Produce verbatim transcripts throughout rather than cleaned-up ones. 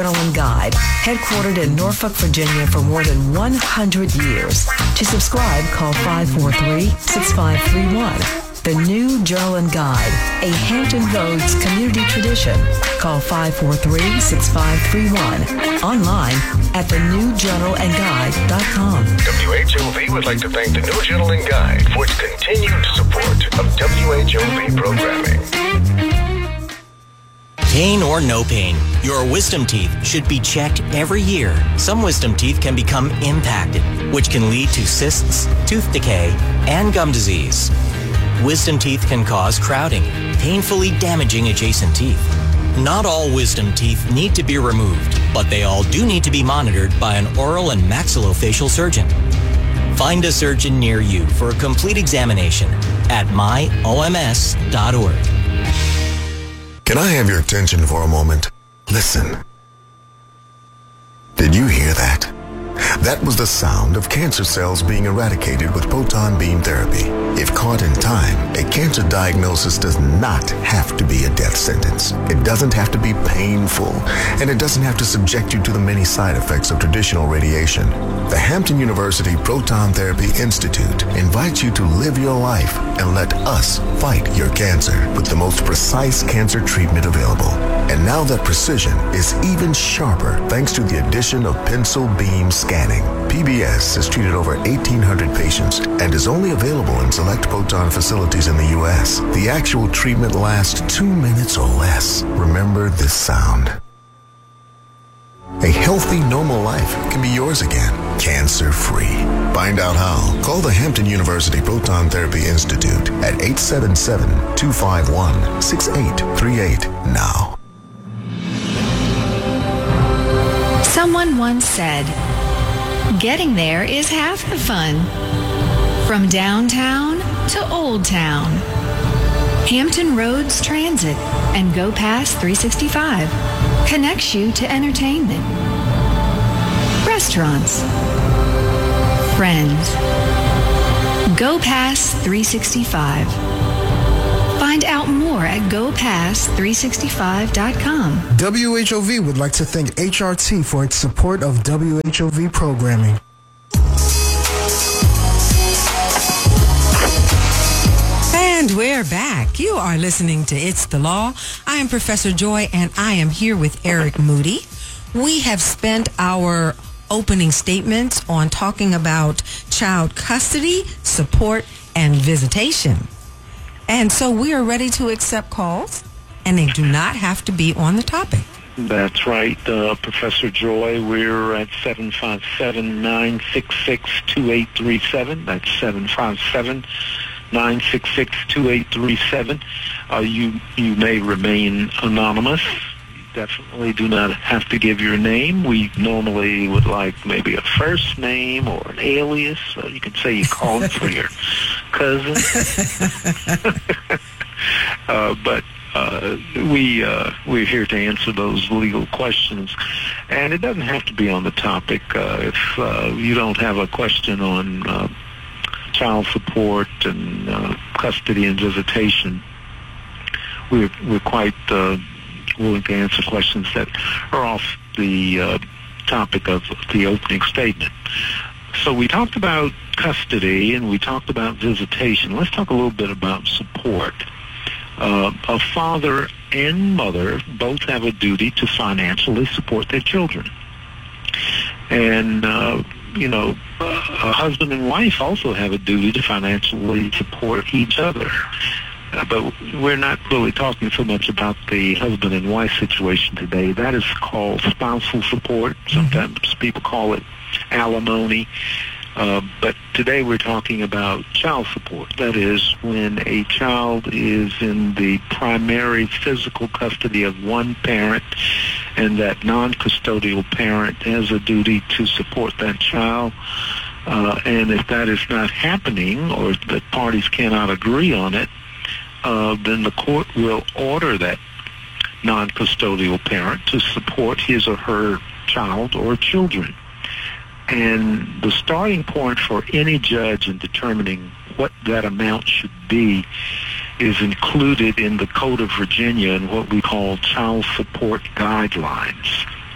Journal and Guide, headquartered in Norfolk, Virginia for more than one hundred years. To subscribe, call five four three, six five three one. The New Journal and Guide, a Hampton Roads community tradition. Call five four three, six five three one. Online at the new journal and guide dot com. W H O V would like to thank the New Journal and Guide for its continued support of W H O V programming. Pain or no pain, your wisdom teeth should be checked every year. Some wisdom teeth can become impacted, which can lead to cysts, tooth decay, and gum disease. Wisdom teeth can cause crowding, painfully damaging adjacent teeth. Not all wisdom teeth need to be removed, but they all do need to be monitored by an oral and maxillofacial surgeon. Find a surgeon near you for a complete examination at my O M S dot org. Can I have your attention for a moment? Listen. Did you hear that? That was the sound of cancer cells being eradicated with proton beam therapy. If caught in time, a cancer diagnosis does not have to be a death sentence. It doesn't have to be painful, and it doesn't have to subject you to the many side effects of traditional radiation. The Hampton University Proton Therapy Institute invites you to live your life and let us fight your cancer with the most precise cancer treatment available. And now that precision is even sharper thanks to the addition of pencil beam scanning. P B S has treated over eighteen hundred patients and is only available in select proton facilities in the U S. The actual treatment lasts two minutes or less. Remember this sound. A healthy, normal life can be yours again, cancer-free. Find out how. Call the Hampton University Proton Therapy Institute at eight seven seven, two five one, six eight three eight now. Someone once said, getting there is half the fun. From downtown to Old Town. Hampton Roads Transit and Go Pass three sixty-five connects you to entertainment, restaurants, friends. Go Pass three sixty-five. Find out more at go pass three sixty-five dot com. W H O V would like to thank H R T for its support of W H O V programming. And we're back. You are listening to It's the Law. I am Professor Joy, and I am here with Eric Moody. We have spent our opening statements on talking about child custody, support, and visitation. And so we are ready to accept calls, and they do not have to be on the topic. That's right, uh, Professor Joy. We're at seven five seven, nine six six, two eight three seven. That's seven five seven, nine six six, two eight three seven. Uh, you, you may remain anonymous. You definitely do not have to give your name. We normally would like maybe a first name or an alias. So you can say you called for your cousin. uh, but uh, we, uh, we're here to answer those legal questions. And it doesn't have to be on the topic. Uh, if uh, you don't have a question on uh, child support and uh, custody and visitation, we're, we're quite uh, willing to answer questions that are off the uh, topic of the opening statement. So we talked about custody and we talked about visitation. Let's talk a little bit about support. Uh, a father and mother both have a duty to financially support their children. And, uh, you know, a husband and wife also have a duty to financially support each other. Uh, but we're not really talking so much about the husband and wife situation today. That is called spousal support. Sometimes mm-hmm. people call it alimony. Uh, but today we're talking about child support. That is, when a child is in the primary physical custody of one parent and that non-custodial parent has a duty to support that child. Uh, and if that is not happening or the parties cannot agree on it, uh, then the court will order that non-custodial parent to support his or her child or children. And the starting point for any judge in determining what that amount should be is included in the Code of Virginia in what we call child support guidelines.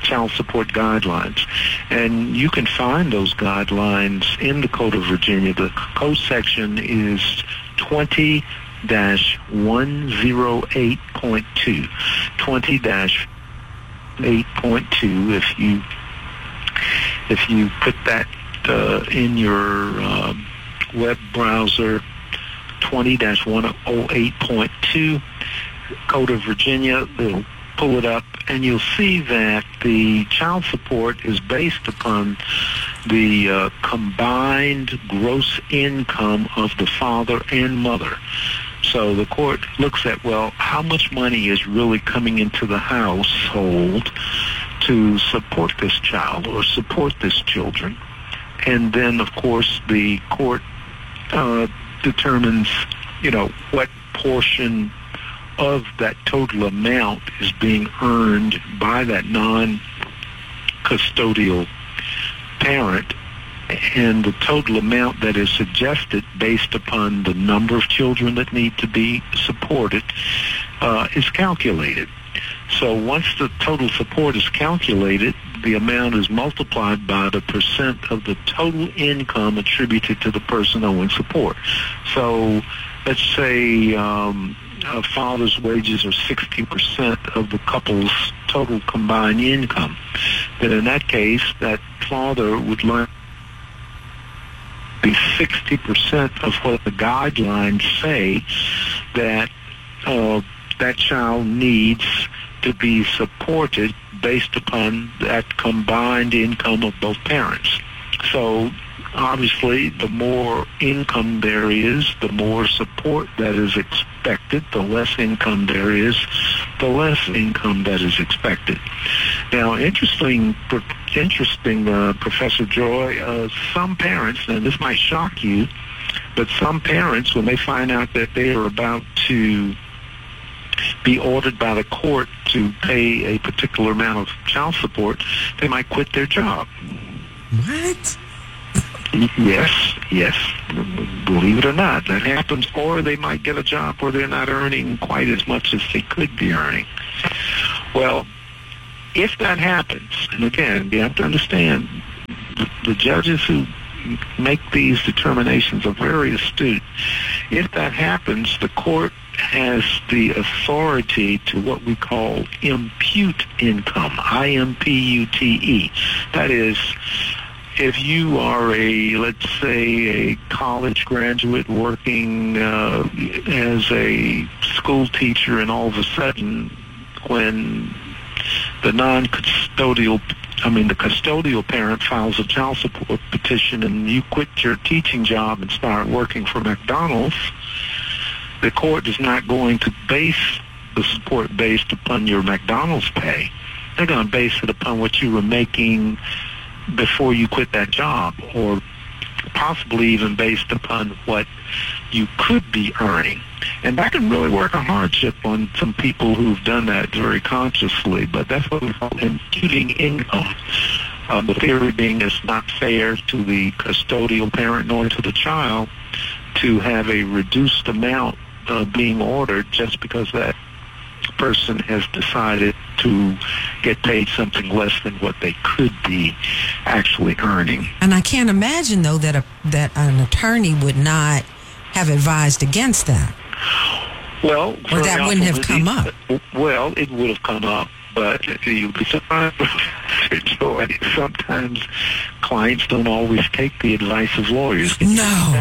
child support guidelines. And you can find those guidelines in the Code of Virginia. The code section is twenty dash one oh eight point two. twenty dash eight point two. If you if you put that uh, in your uh, web browser, twenty dash one oh eight point two, Code of Virginia, it'll pull it up, and you'll see that the child support is based upon the uh, combined gross income of the father and mother. So the court looks at, well, how much money is really coming into the household to support this child or support this children. And then, of course, the court uh, determines, you know, what portion of that total amount is being earned by that non-custodial parent, and the total amount that is suggested based upon the number of children that need to be supported uh, is calculated. So once the total support is calculated, the amount is multiplied by the percent of the total income attributed to the person owing support. So let's say um, a father's wages are sixty percent of the couple's total combined income. Then in that case, that father would learn be sixty percent of what the guidelines say that uh, that child needs to be supported based upon that combined income of both parents. So obviously, the more income there is, the more support that is expected. The less income there is, the less income that is expected. Now, interesting, interesting, uh, Professor Joy, uh, some parents, and this might shock you, but some parents, when they find out that they are about to be ordered by the court to pay a particular amount of child support, they might quit their job. What? Yes, yes. Believe it or not, that happens. Or they might get a job where they're not earning quite as much as they could be earning. Well, if that happens, and again, you have to understand, the, the judges who make these determinations are very astute. If that happens, the court has the authority to what we call impute income, I M P U T E. That is, if you are a, let's say, a college graduate working uh, as a school teacher, and all of a sudden, when the non-custodial, I mean, the custodial parent files a child support petition and you quit your teaching job and start working for McDonald's, the court is not going to base the support based upon your McDonald's pay. They're going to base it upon what you were making before you quit that job, or possibly even based upon what you could be earning. And that can really work a hardship on some people who've done that very consciously, but that's what we call imputing income. Uh, the theory being it's not fair to the custodial parent nor to the child to have a reduced amount uh, being ordered just because that person has decided to get paid something less than what they could be actually earning. And I can't imagine, though, that a, that an attorney would not have advised against that. Well, or that wouldn't have come up. Well, it would have come up, but you'd be surprised. Sometimes clients don't always take the advice of lawyers. No.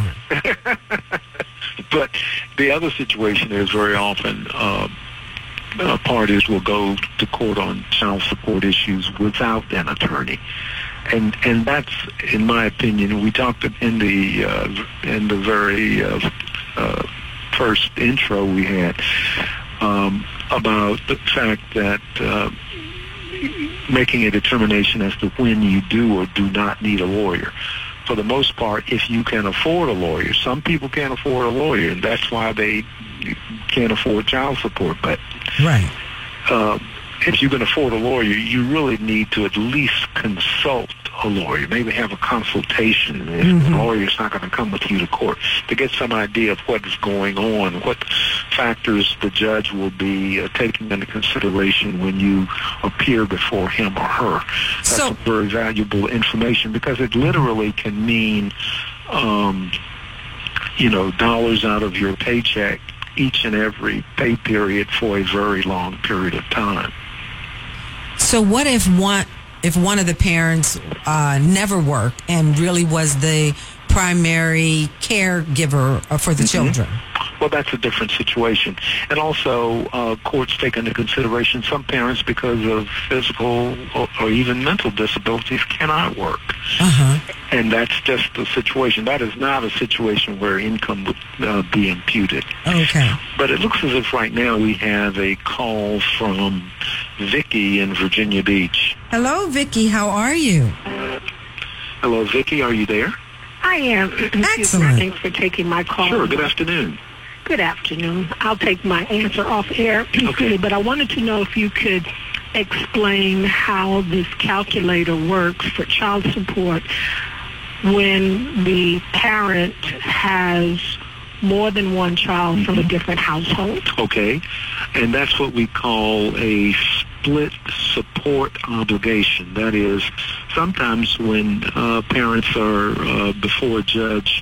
But the other situation is very often uh, uh, parties will go to court on child support issues without an attorney. And and that's, in my opinion, we talked in the uh, in the very uh, uh, first intro we had um, about the fact that uh, making a determination as to when you do or do not need a lawyer. For the most part, if you can afford a lawyer, some people can't afford a lawyer, and that's why they can't afford child support. But right. Uh, if you can afford a lawyer, you really need to at least consult a lawyer, maybe have a consultation if mm-hmm. the lawyer's not going to come with you to court, to get some idea of what is going on, what factors the judge will be uh, taking into consideration when you appear before him or her. That's so, very valuable information because it literally can mean, um, you know, dollars out of your paycheck each and every pay period for a very long period of time. So what if one if one of the parents uh, never worked and really was the primary caregiver for the mm-hmm. children? Well, that's a different situation. And also, uh, courts take into consideration some parents, because of physical or, or even mental disabilities, cannot work. Uh-huh. And that's just the situation. That is not a situation where income would uh, be imputed. Okay. But it looks as if right now we have a call from Vicky in Virginia Beach. Hello, Vicky. How are you? Hello, Vicky. Are you there? I am. Excellent. Thanks for taking my call. Sure. Good afternoon. Good afternoon. I'll take my answer off air, okay. But I wanted to know if you could explain how this calculator works for child support when the parent has more than one child mm-hmm. from a different household. Okay. And that's what we call a split support obligation. That is, sometimes when uh, parents are uh, before a judge,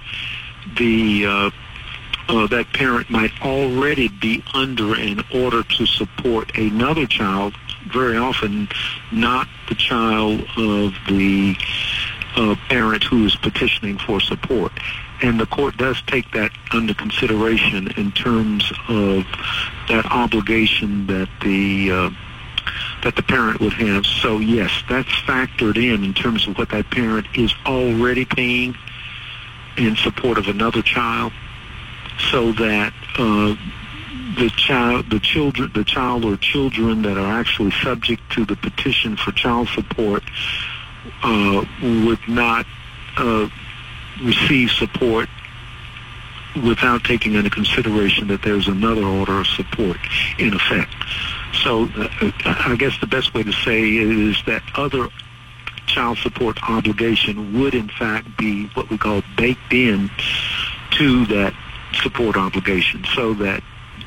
the uh, uh, that parent might already be under an order to support another child, very often not the child of the uh, parent who is petitioning for support. And the court does take that under consideration in terms of that obligation that the uh, that the parent would have. So yes, that's factored in in terms of what that parent is already paying in support of another child, so that uh, the child, the children, the child or children that are actually subject to the petition for child support uh, would not uh, receive support without taking into consideration that there's another order of support in effect. So uh, I guess the best way to say is that other child support obligation would in fact be what we call baked in to that support obligation, so that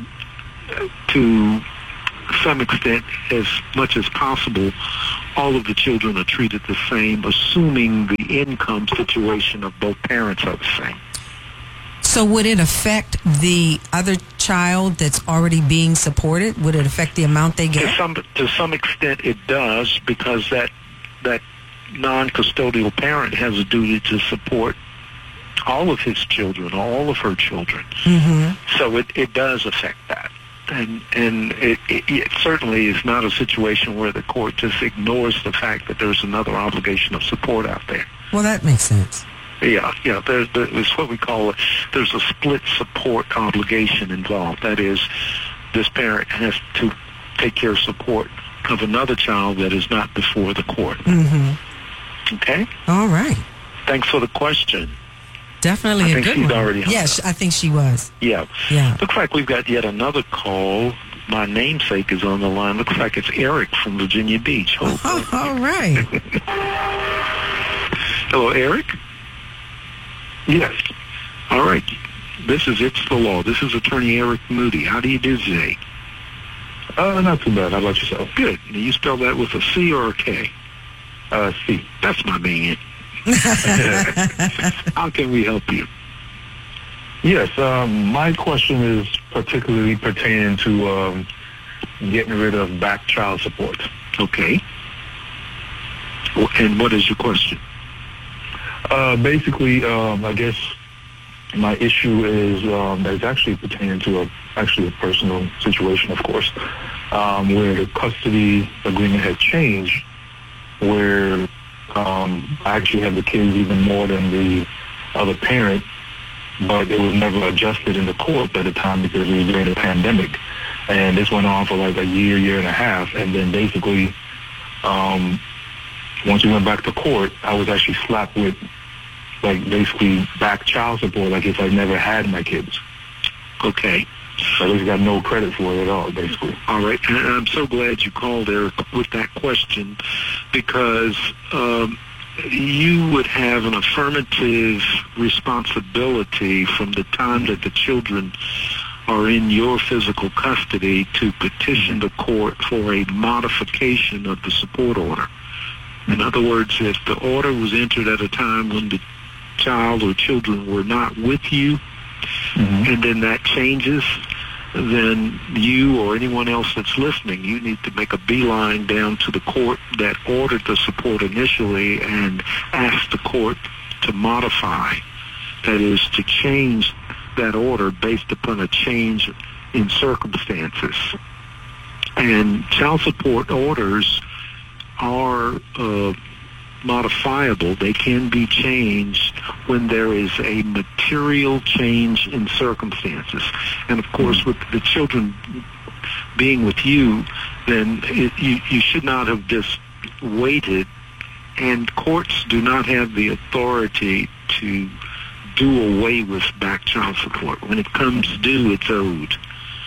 uh, to some extent, as much as possible, all of the children are treated the same, assuming the income situation of both parents are the same. So would it affect the other child that's already being supported? Would it affect the amount they get? To some, to some extent it does, because that that non-custodial parent has a duty to support all of his children, all of her children. Mm-hmm. So it, it does affect that. And and it, it, it certainly is not a situation where the court just ignores the fact that there's another obligation of support out there. Well, that makes sense. Yeah, yeah. There's, there's what we call it. There's a split support obligation involved. That is, this parent has to take care of support of another child that is not before the court. Mm-hmm. Okay? All right. Thanks for the question. Definitely I a think good she's one. already hung Yes, up. I think she was. Yeah. Yeah. Looks like we've got yet another call. My namesake is on the line. Looks like it's Eric from Virginia Beach. Hold Oh, all right. Hello, Eric? Yes. All right. This is It's the Law. This is Attorney Eric Moody. How do you do today? Uh, not too bad. How about yourself? Good. Do you spell that with a C or a K? Uh, C. That's my man. How can we help you? Yes, um, my question is particularly pertaining to um, getting rid of back child support. Okay. Well, and what is your question? Uh, basically, um, I guess my issue is um, that it's actually pertaining to a actually a personal situation, of course, um, where the custody agreement had changed, where um, I actually have the kids even more than the other parent, but it was never adjusted in the court at the time because we were during the pandemic. And this went on for like a year, year and a half. And then basically, um, once we went back to court, I was actually slapped with like basically back child support, like if I never had my kids. Okay. So I just got no credit for it at all, basically. All right. And I'm so glad you called, Eric, with that question, because um, you would have an affirmative responsibility from the time that the children are in your physical custody to petition the court for a modification of the support order. In other words, if the order was entered at a time when the child or children were not with you, mm-hmm. and then that changes, then you or anyone else that's listening, you need to make a beeline down to the court that ordered the support initially and ask the court to modify, that is, to change that order based upon a change in circumstances. And child support orders are uh, modifiable. They can be changed when there is a material change in circumstances. And of course, with the children being with you, then it, you, you should not have just waited. And courts do not have the authority to do away with back child support. When it comes due, it's owed.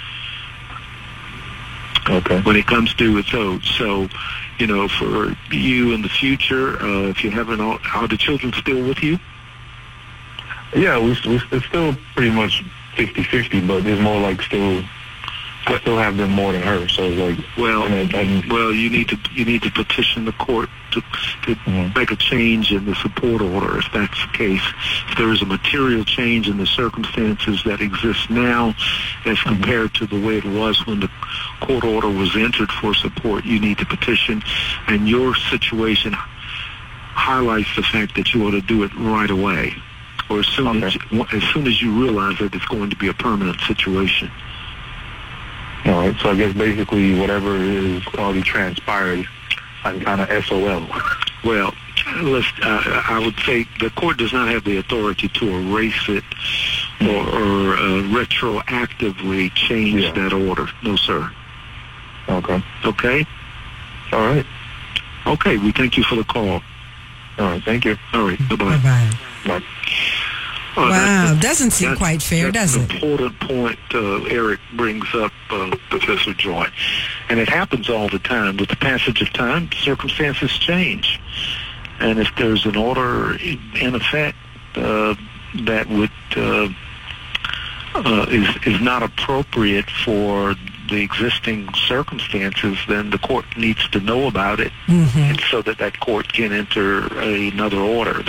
Okay. When it comes due, it's owed. So, you know, for you in the future, uh, if you haven't, all, are the children still with you? Yeah, we, we, it's still pretty much fifty-fifty, but it's more like still, I still have them more than her. So it's like, well, and, and, well, you need to you need to petition the court to, to mm-hmm. make a change in the support order. If that's the case, if there is a material change in the circumstances that exist now, as mm-hmm. compared to the way it was when the court order was entered for support, you need to petition, and your situation highlights the fact that you ought to do it right away, or as soon okay. as as soon as you realize that it's going to be a permanent situation. All right, so I guess basically whatever is already transpired, I'm kind of S O L. Well, let's, uh, I would say the court does not have the authority to erase it or, or uh, retroactively change yeah. that order. No, sir. Okay. Okay? All right. Okay, we thank you for the call. All right, thank you. All right, bye-bye. Bye-bye. Bye. Uh, wow, a, doesn't seem quite fair, does it? That's an important point uh, Eric brings up, uh, Professor Joy. And it happens all the time. With the passage of time, circumstances change. And if there's an order in effect uh, that would uh, uh, is, is not appropriate for the existing circumstances, then the court needs to know about it, mm-hmm. and so that that court can enter another order.